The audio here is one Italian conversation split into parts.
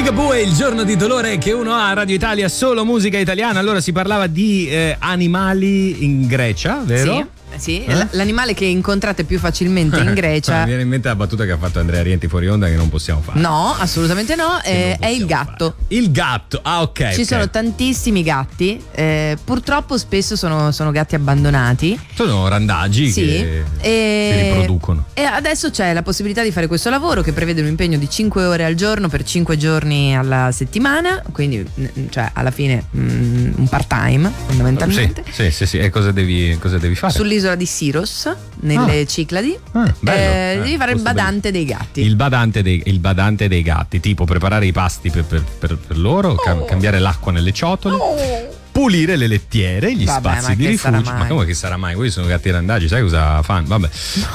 Ligabue, il giorno di dolore che uno ha a Radio Italia, solo musica italiana. Allora si parlava di animali in Grecia, vero? Sì, l'animale che incontrate più facilmente in Grecia. Mi viene in mente la battuta che ha fatto Andrea Rienti fuori onda, che non possiamo fare. No, assolutamente no, è il gatto. Fare. Il gatto, ok. Ci sono tantissimi gatti, purtroppo spesso sono gatti abbandonati. Sono randagi che si riproducono. E adesso c'è la possibilità di fare questo lavoro che prevede un impegno di 5 ore al giorno per 5 giorni alla settimana, quindi cioè alla fine un part time fondamentalmente. Sì. E cosa devi fare? Sull'isola di Siros, nelle Cicladi, devi fare il badante dei gatti. Il badante dei gatti, tipo preparare i pasti per loro, cambiare l'acqua nelle ciotole, pulire le lettiere, gli spazi di rifugio. Ma come che sarà mai? Quelli sono gatti randagi, sai cosa fanno? Vabbè.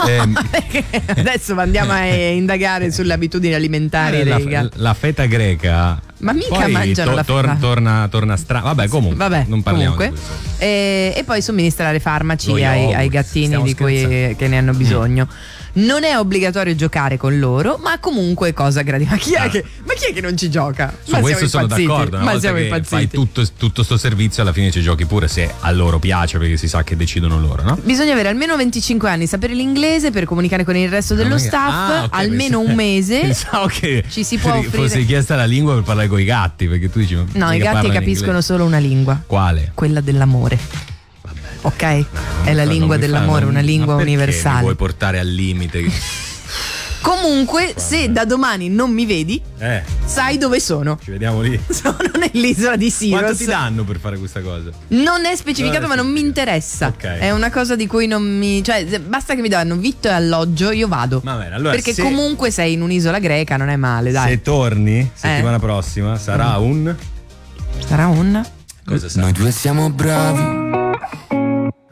Adesso andiamo a indagare sulle abitudini alimentari dei gatti. La feta greca. Ma mica mangiano la feta. Torna strana. Vabbè, comunque. Non parliamo di questo. E poi somministrare farmaci ai gattini che ne hanno bisogno. Non è obbligatorio giocare con loro, ma comunque cosa gradita. Ma chi è che non ci gioca? Su questo sono d'accordo. Una volta che impazziti. fai tutto sto servizio, alla fine ci giochi pure se a loro piace, perché si sa che decidono loro, no? Bisogna avere almeno 25 anni, sapere l'inglese per comunicare con il resto dello staff, almeno un mese. Pensavo che ci si può offrire. Fosse chiesta la lingua per parlare con i gatti, perché tu dici. No, i gatti capiscono solo una lingua. Quale? Quella dell'amore. Ok? È la lingua dell'amore, una lingua universale. Mi vuoi portare al limite? Comunque, se da domani non mi vedi, sai dove sono. Ci vediamo lì. Sono nell'isola di Siros. Quanto ti danno per fare questa cosa? Non è specificato, ma non mi interessa. Okay. È una cosa di cui non mi. Cioè, basta che mi danno vitto e alloggio, io vado. Va bene, allora. Perché comunque sei in un'isola greca, non è male, dai. Se torni settimana prossima, sarà un. Sarà un. Cosa sarà? Noi due siamo bravi